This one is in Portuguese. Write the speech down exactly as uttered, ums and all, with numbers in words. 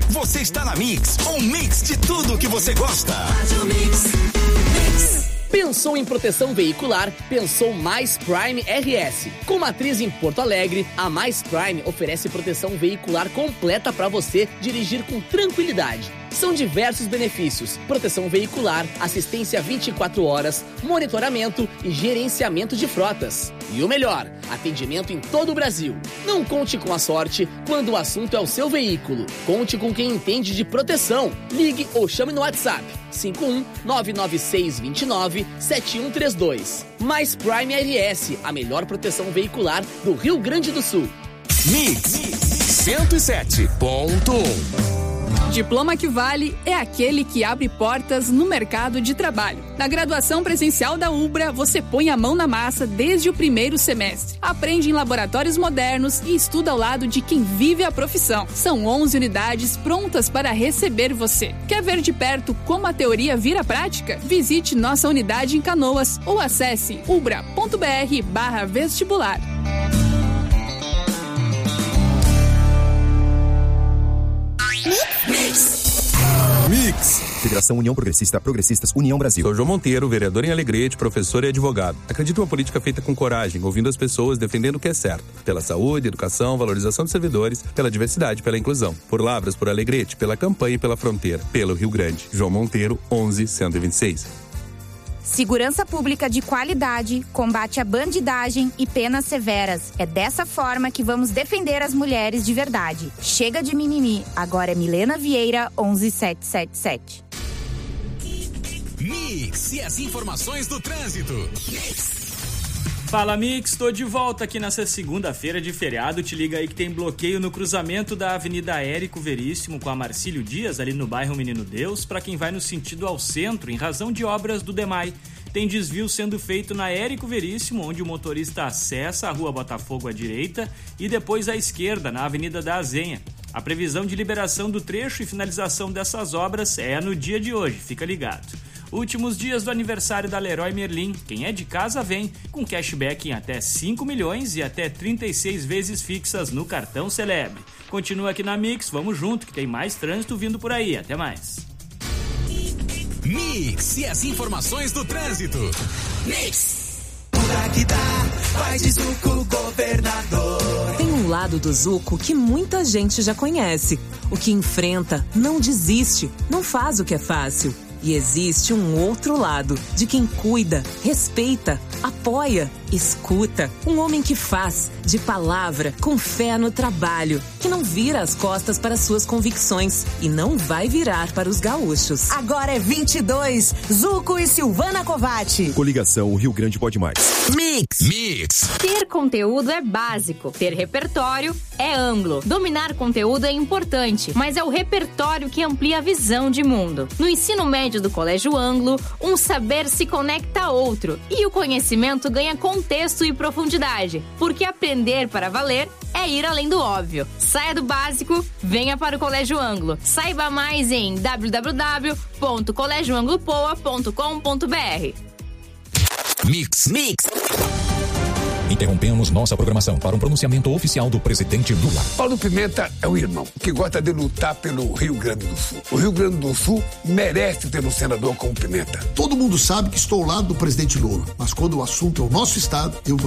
Você está na Mix, um mix de tudo que você gosta. Mix, mix. Pensou em proteção veicular? Pensou Mais Prime R S. Com matriz em Porto Alegre, a Mais Prime oferece proteção veicular completa para você dirigir com tranquilidade. São diversos benefícios: proteção veicular, assistência vinte e quatro horas, monitoramento e gerenciamento de frotas. E o melhor, atendimento em todo o Brasil. Não conte com a sorte quando o assunto é o seu veículo. Conte com quem entende de proteção. Ligue ou chame no WhatsApp cinco um nove nove seis dois nove sete um três dois. Mais Prime R S, a melhor proteção veicular do Rio Grande do Sul. Mix cento e sete ponto um. Diploma que vale é aquele que abre portas no mercado de trabalho. Na graduação presencial da Ubra, você põe a mão na massa desde o primeiro semestre. Aprende em laboratórios modernos e estuda ao lado de quem vive a profissão. São onze unidades prontas para receber você. Quer ver de perto como a teoria vira prática? Visite nossa unidade em Canoas ou acesse ubra.br barra vestibular. Mix. Mix. Federação União Progressista, Progressistas, União Brasil. Sou João Monteiro, vereador em Alegrete, professor e advogado. Acredito em uma política feita com coragem, ouvindo as pessoas, defendendo o que é certo. Pela saúde, educação, valorização dos servidores, pela diversidade, pela inclusão. Por Lavras, por Alegrete, pela campanha e pela fronteira. Pelo Rio Grande. João Monteiro, onze cento e vinte e seis. Segurança pública de qualidade, combate à bandidagem e penas severas. É dessa forma que vamos defender as mulheres de verdade. Chega de mimimi. Agora é Milena Vieira, onze sete sete sete. Mix e as informações do trânsito. Mix. Fala, Mix, tô de volta aqui nessa segunda-feira de feriado. Te liga aí que tem bloqueio no cruzamento da Avenida Érico Veríssimo com a Marcílio Dias, ali no bairro Menino Deus, para quem vai no sentido ao centro, em razão de obras do DEMAI. Tem desvio sendo feito na Érico Veríssimo, onde o motorista acessa a Rua Botafogo à direita e depois à esquerda, na Avenida da Azenha. A previsão de liberação do trecho e finalização dessas obras é no dia de hoje, fica ligado. Últimos dias do aniversário da Leroy Merlin. Quem é de casa vem, com cashback em até cinco milhões e até trinta e seis vezes fixas no cartão Celebre. Continua aqui na Mix, vamos junto que tem mais trânsito vindo por aí. Até mais. Mix e as informações do trânsito. Mix. Que dá, vai de Zuco Governador. Tem um lado do Zuco que muita gente já conhece. O que enfrenta, não desiste, não faz o que é fácil. E existe um outro lado, de quem cuida, respeita, apoia, escuta. Um homem que faz, de palavra, com fé no trabalho, que não vira as costas para suas convicções e não vai virar para os gaúchos. Agora é vinte e dois, Zuco e Silvana Covatti. Coligação Rio Grande Pode Mais. Mix. Mix. Ter conteúdo é básico, ter repertório é amplo. Dominar conteúdo é importante, mas é o repertório que amplia a visão de mundo. No ensino médio do Colégio Anglo, um saber se conecta a outro e o conhecimento ganha contexto e profundidade, porque aprender para valer é ir além do óbvio. Saia do básico, venha para o Colégio Anglo. Saiba mais em w w w ponto colégio anglo poa ponto com ponto b r. Mix. Mix. Interrompemos nossa programação para um pronunciamento oficial do presidente Lula. Paulo Pimenta é um irmão que gosta de lutar pelo Rio Grande do Sul. O Rio Grande do Sul merece ter um senador como Pimenta. Todo mundo sabe que estou ao lado do presidente Lula, mas quando o assunto é o nosso estado, eu vou